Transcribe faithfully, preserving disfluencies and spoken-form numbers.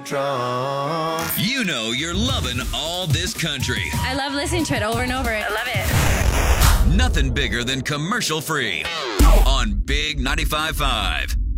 strong. You know you're loving all this country. I love listening to it over and over. I love it. Nothing bigger than commercial free on Big ninety-five point five.